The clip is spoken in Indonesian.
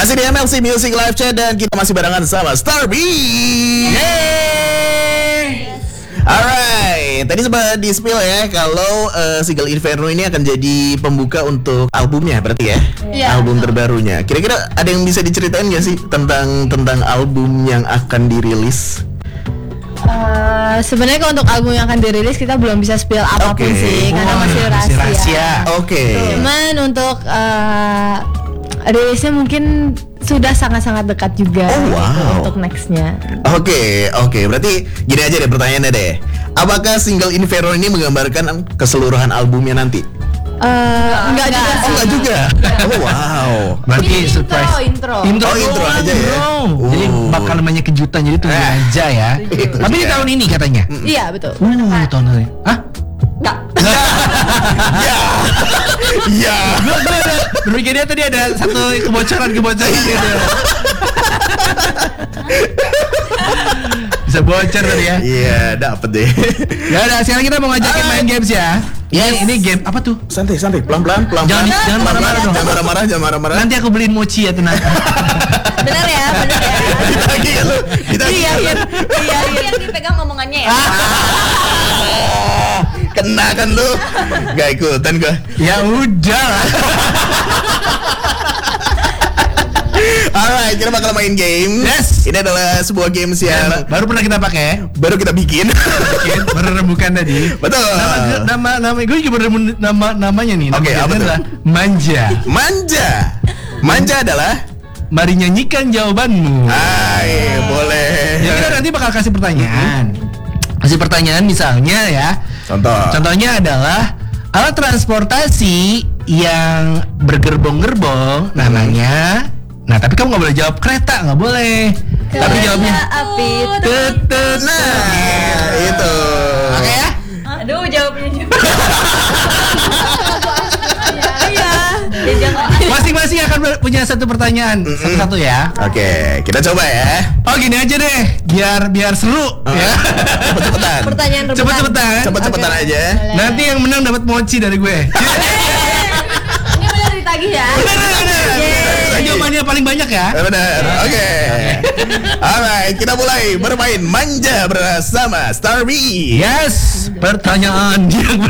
Masih di MLC Music Live Chat dan kita masih barengan sama Starbeat. Alright, tadi sempat di-spill ya kalau single Inferno ini akan jadi pembuka untuk albumnya berarti ya? Iya. Album terbarunya. Kira-kira ada yang bisa diceritain gak sih tentang album yang akan dirilis? Sebenarnya kalau untuk album yang akan dirilis kita belum bisa spill apapun sih karena masih rahasia. Oke. Cuman untuk rilisnya mungkin sudah sangat-sangat dekat juga untuk nextnya. Oke. Berarti gini aja deh pertanyaannya deh. Apakah single Inferno ini menggambarkan keseluruhan albumnya nanti? Enggak juga. Oh wow. Berarti surprise. Intro. Intro aja ya. Jadi bakal namanya kejutan, jadi tunggu aja ya. Tapi di tahun ini katanya. Iya betul. Tahun ini. Hah? Enggak. Ya. Gue berpikirnya tadi ada satu kebocoran gitu. Bisa bocor tadi ya. Iya, dapet deh. Ya udah, sekarang kita mau ngajakin main games ya. Ini game apa tuh? Santai, pelan-pelan. Jangan marah-marah dong. Jangan marah-marah. Nanti aku beliin mochi ya tenang. Benar ya. Ditagih ya lu. Iya. Yang dipegang omongannya ya. Kena kan lu. Gak ikutan gua. Ya udah. Alright, kita bakal main game. Yes. Ini adalah sebuah games yang Baru pernah kita pakai. baru kita bikin. Baru rembukan tadi. Betul. Nama gue juga baru namanya nih. Oke, apa tuh? adalah Manja. Manja adalah Mari nyanyikan jawabanmu. boleh. Ya kita nanti bakal kasih pertanyaan. Kasih pertanyaan misalnya ya. Contohnya adalah alat transportasi yang bergerbong-gerbong namanya. Nah, tapi kamu nggak boleh jawab kereta, nggak boleh. Tapi jawabnya api. tetep. Nah, itu. Oke ya? Aduh, jawabnya juga. Iya. Masing-masing akan punya satu pertanyaan, satu-satu ya. Oke, kita coba ya. Oh gini aja deh, biar seru ya. Cepet-cepetan. Pertanyaan rebutan. Cepet-cepetan aja. Nanti yang menang dapat mochi dari gue. Ini benar ditagih ya. Bener. Jawabannya paling banyak ya. Benar. Oke. Alright, kita mulai bermain Manja bersama Starbeat. Yes, pertanyaan yang